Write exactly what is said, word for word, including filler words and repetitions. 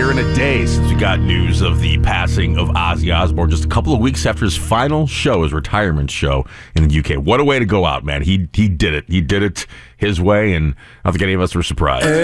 year and a day since we got news of the passing of Ozzy Osbourne, just a couple of weeks after his final show, his retirement show in the U K. What a way to go out, man. He he did it. He did it his way, and I don't think any of us were surprised.